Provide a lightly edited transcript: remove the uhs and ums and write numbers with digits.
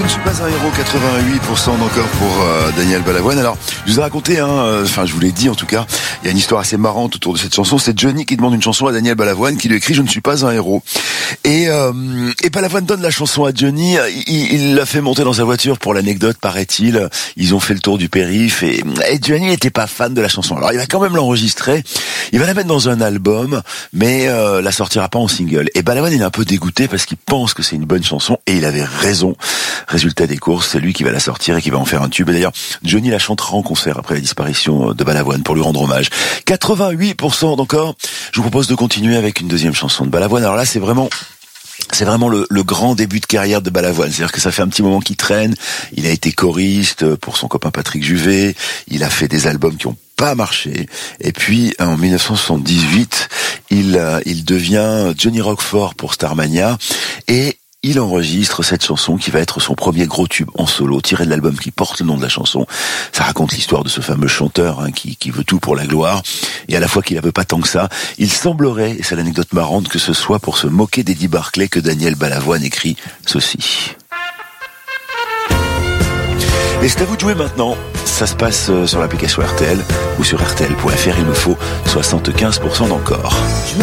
ne suis pas un héros, 88% d'encore pour Daniel Balavoine. Alors, je vous ai raconté, je vous l'ai dit en tout cas, il y a une histoire assez marrante autour de cette chanson. C'est Johnny qui demande une chanson à Daniel Balavoine, qui lui écrit « Je ne suis pas un héros ». Et Balavoine donne la chanson à Johnny. Il l'a fait monter dans sa voiture pour l'anecdote, paraît-il. Ils ont fait le tour du périph' et Johnny n'était pas fan de la chanson. Alors, il va quand même l'enregistrer. Il va la mettre dans un album, mais la sortira pas en single. Et Balavoine, il est un peu dégoûté parce qu'il pense que c'est une bonne chanson et il avait raison. Résultat des courses, c'est lui qui va la sortir et qui va en faire un tube. Et d'ailleurs, Johnny la chantera en concert après la disparition de Balavoine pour lui rendre hommage. 88% d'encore. Je vous propose de continuer avec une deuxième chanson de Balavoine. Alors là, c'est vraiment le grand début de carrière de Balavoine. C'est-à-dire que ça fait un petit moment qu'il traîne. Il a été choriste pour son copain Patrick Juvet. Il a fait des albums qui ont pas marché. Et puis, en 1978, il devient Johnny Roquefort pour Starmania. Et il enregistre cette chanson qui va être son premier gros tube en solo, tiré de l'album qui porte le nom de la chanson. Ça raconte l'histoire de ce fameux chanteur qui veut tout pour la gloire, et à la fois qu'il ne veut pas tant que ça. Il semblerait, et c'est l'anecdote marrante, que ce soit pour se moquer d'Eddie Barclay que Daniel Balavoine écrit ceci. Et c'est à vous de jouer maintenant. Ça se passe sur l'application RTL ou sur RTL.fr. Il me faut 75% d'encore.